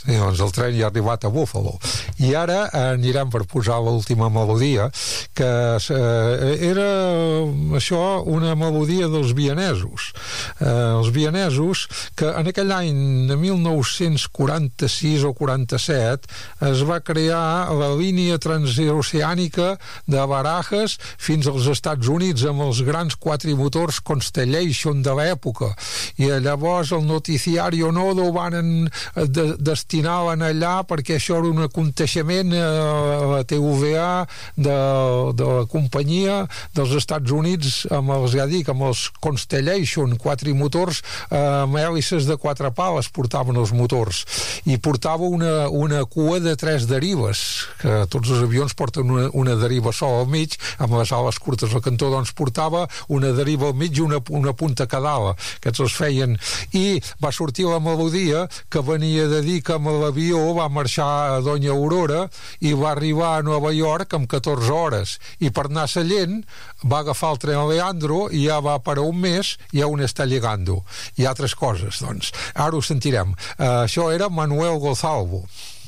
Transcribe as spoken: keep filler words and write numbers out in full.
Sí, doncs el tren ja ha arribat a Buffalo. I ara anirem per posar l'última melodia, que eh, era això una melodia dels vienesos. Eh, els vienesos, que en aquell any de mil nou-cents quaranta-sis o quaranta-set es va crear la línia transoceànica de Barajas fins als Estats Units amb els grans quatrimotors Constellation de l'època. I llavors el noticiario Nodo van de, destinaven allà perquè això era un aconteixement a la T V A de, de la companyia dels Estats Units amb els, ja dic, amb els Constellation quatrimotors amb hèlices de quatre pales portaven els motors i portava una, una cua de tres derives, que tots els avions porten una, una deriva sola al mig amb les ales curtes al cantó, doncs portava una deriva al mig i una, una punta cada ala, aquests els feien, i va sortir la melodia que venia de dir que amb l'avió va marxar a Doña Aurora i va arribar a Nova York amb catorze hores i per anar a Sallent va agafar el tren a Leandro i ja va per un mes i on està llegando i altres coses, doncs ara ho sentirem. Uh, això era Manuel Gozalvo.